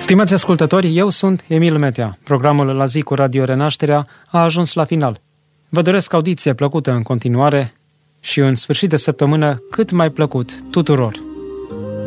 Stimați ascultători, eu sunt Emil Metea. Programul La zi cu Radio Renașterea a ajuns la final. Vă doresc audiție plăcută în continuare și un sfârșit de săptămână cât mai plăcut tuturor.